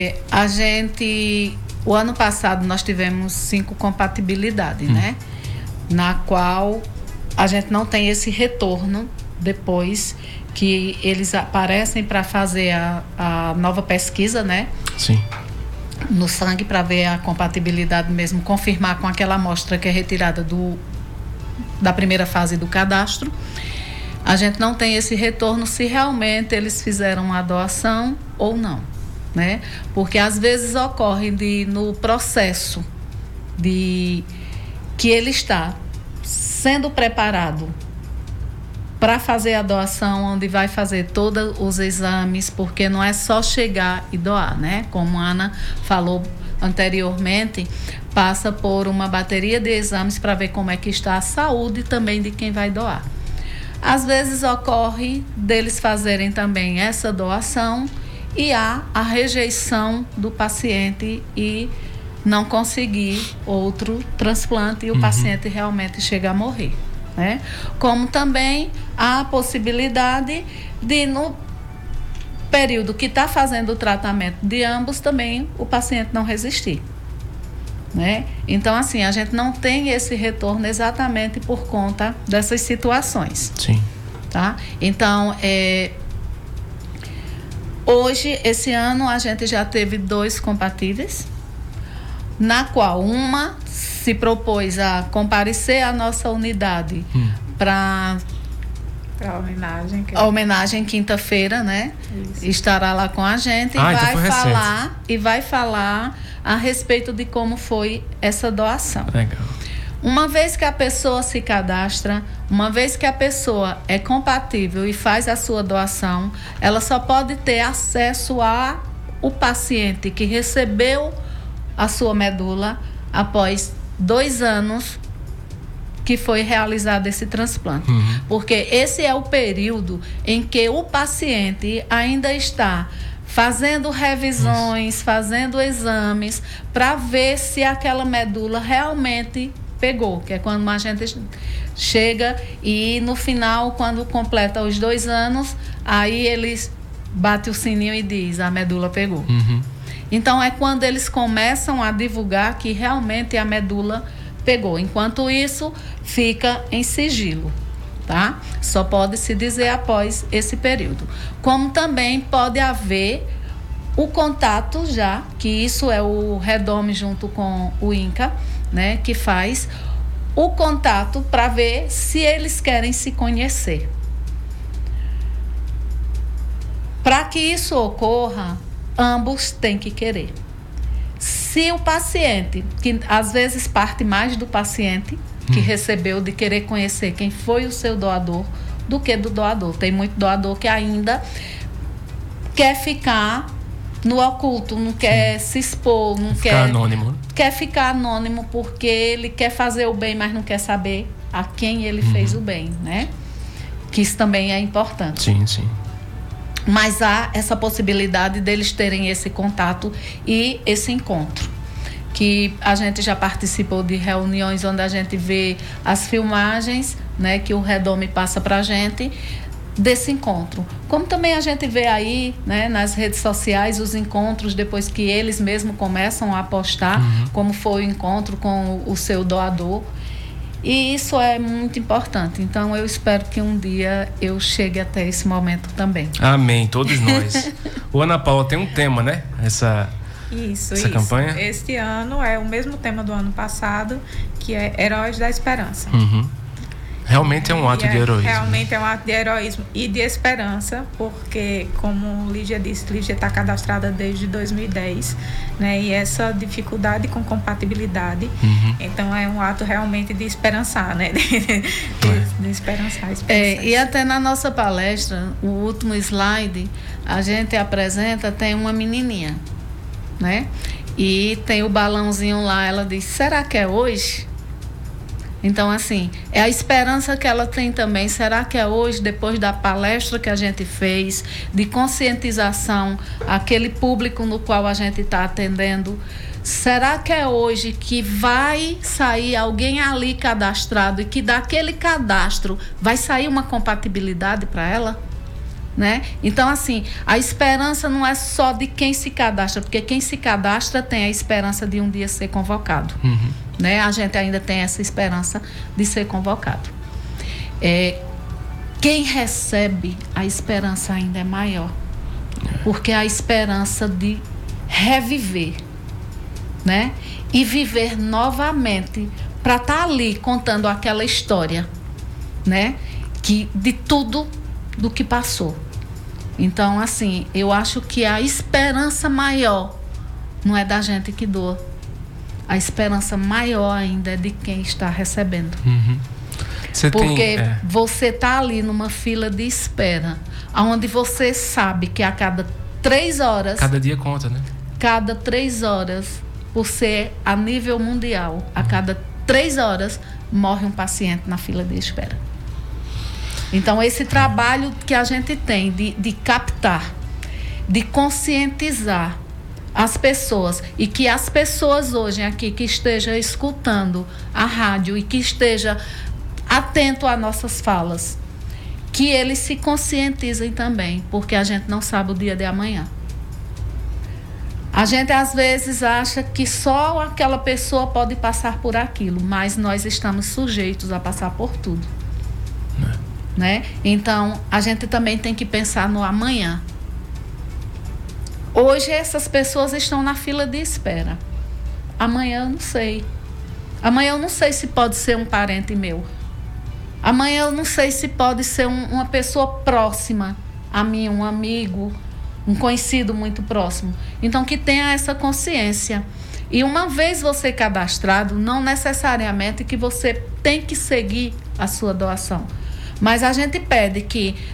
O ano passado nós tivemos 5 compatibilidades, né? Na qual a gente não tem esse retorno depois que eles aparecem para fazer a nova pesquisa, né? Sim. No sangue, para ver a compatibilidade mesmo, confirmar com aquela amostra que é retirada da primeira fase do cadastro. A gente não tem esse retorno se realmente eles fizeram a doação ou não, né? Porque às vezes ocorre no processo que ele está sendo preparado para fazer a doação, onde vai fazer todos os exames, porque não é só chegar e doar, né? Como a Ana falou anteriormente, passa por uma bateria de exames para ver como é que está a saúde também de quem vai doar. Às vezes ocorre deles fazerem também essa doação e há a rejeição do paciente e não conseguir outro transplante e o paciente realmente chega a morrer, né? Como também há a possibilidade de, no período que está fazendo o tratamento de ambos, também o paciente não resistir, né? Então, assim, a gente não tem esse retorno exatamente por conta dessas situações. Sim. Tá? Então, hoje, esse ano, a gente já teve 2 compatíveis, na qual uma se propôs a comparecer à nossa unidade para a homenagem quinta-feira, né? Isso. Estará lá com a gente e vai falar a respeito de como foi essa doação. Legal. Uma vez que a pessoa se cadastra, uma vez que a pessoa é compatível e faz a sua doação, ela só pode ter acesso ao paciente que recebeu a sua medula após 2 anos que foi realizado esse transplante. Porque esse é o período em que o paciente ainda está fazendo revisões, fazendo exames para ver se aquela medula realmente pegou, que é quando a gente chega e no final, quando completa os 2 anos, aí eles batem o sininho e diz, a medula pegou. Então é quando eles começam a divulgar que realmente a medula pegou. Enquanto isso, fica em sigilo, tá? Só pode se dizer após esse período. Como também pode haver o contato já, que isso é o Redome junto com o INCA, né? Que faz o contato para ver se eles querem se conhecer. Para que isso ocorra, ambos têm que querer. Se o paciente, que às vezes parte mais do paciente que recebeu, de querer conhecer quem foi o seu doador, do que do doador. Tem muito doador que ainda quer ficar no oculto, não quer se expor, não quer anônimo. Quer ficar anônimo porque ele quer fazer o bem, mas não quer saber a quem ele fez o bem, né? Que isso também é importante. Sim, sim. Mas há essa possibilidade deles terem esse contato e esse encontro. Que a gente já participou de reuniões onde a gente vê as filmagens, né, que o Redome passa para a gente, desse encontro. Como também a gente vê aí, né, nas redes sociais, os encontros depois que eles mesmos começam a postar, como foi o encontro com o seu doador. E isso é muito importante. Então, eu espero que um dia eu chegue até esse momento também. Amém, todos nós. O Ana Paula tem um tema, né? Essa campanha? Este ano é o mesmo tema do ano passado, que é Heróis da Esperança. Realmente é um ato de heroísmo. Realmente é um ato de heroísmo e de esperança, porque, como Lígia disse, Lígia está cadastrada desde 2010, né? E essa dificuldade com compatibilidade, então é um ato realmente de esperançar, né? De esperançar. E até na nossa palestra, o último slide, a gente apresenta, tem uma menininha, né? E tem o balãozinho lá, ela diz, será que é hoje? Então, assim, é a esperança que ela tem também. Será que é hoje, depois da palestra que a gente fez, de conscientização, aquele público no qual a gente está atendendo, será que é hoje que vai sair alguém ali cadastrado e que daquele cadastro vai sair uma compatibilidade para ela? né? Então, assim, a esperança não é só de quem se cadastra, porque quem se cadastra tem a esperança de um dia ser convocado, né? A gente ainda tem essa esperança de ser convocado. Quem recebe, a esperança ainda é maior, porque a esperança de reviver, né? E viver novamente, para estar ali contando aquela história, né? De tudo do que passou. Então, assim, eu acho que a esperança maior não é da gente que doa. A esperança maior ainda é de quem está recebendo. Porque você está ali numa fila de espera, onde você sabe que a cada 3 horas... Cada dia conta, né? Cada 3 horas, por ser a nível mundial, a cada 3 horas morre um paciente na fila de espera. Então, esse trabalho que a gente tem de captar, de conscientizar as pessoas, e que as pessoas hoje aqui que estejam escutando a rádio e que estejam atento às nossas falas, que eles se conscientizem também, porque a gente não sabe o dia de amanhã. A gente às vezes acha que só aquela pessoa pode passar por aquilo, mas nós estamos sujeitos a passar por tudo. Né? Então, a gente também tem que pensar no amanhã. Hoje essas pessoas estão na fila de espera. Amanhã eu não sei. Amanhã eu não sei se pode ser um parente meu. Amanhã eu não sei se pode ser uma pessoa próxima a mim, um amigo, um conhecido muito próximo. Então, que tenha essa consciência. E uma vez você cadastrado, não necessariamente que você tem que seguir a sua doação. Mas a gente pede que